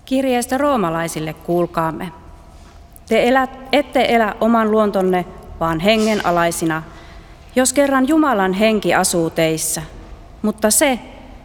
Kirjeestä roomalaisille kuulkaamme. Te ette elä oman luontonne, vaan hengen alaisina, jos kerran Jumalan henki asuu teissä. Mutta se,